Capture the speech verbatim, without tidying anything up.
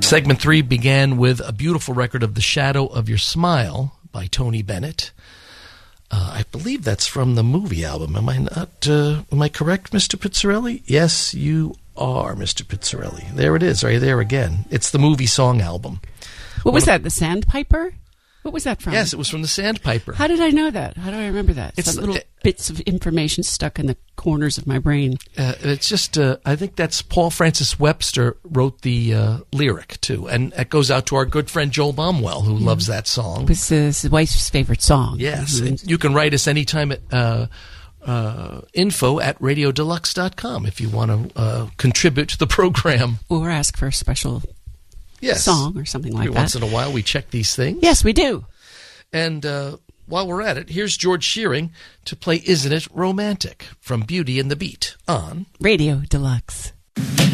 Segment three began with a beautiful record of The Shadow of Your Smile by Tony Bennett. Uh, I believe that's from the movie album. Am I not? Uh, am I correct, Mister Pizzarelli? Yes, you are, Mister Pizzarelli. There it is, right there again. It's the movie song album. What was that, the Sandpiper? What was that from? Yes, it was from the Sandpiper. How did I know that? How do I remember that? It's Some little it, bits of information stuck in the corners of my brain. Uh, it's just, uh, I think that's Paul Francis Webster wrote the uh, lyric, too. And it goes out to our good friend Joel Baumwell, who mm. loves that song. It was uh, his wife's favorite song. Yes. Mm-hmm. You can write us anytime at uh, uh, info at radio deluxe dot com if you want to uh, contribute to the program. Or ask for a special yes. song or something like Every that. Once in a while we check these things. Yes, we do. And uh, while we're at it, here's George Shearing to play Isn't It Romantic from Beauty and the Beat on Radio Deluxe.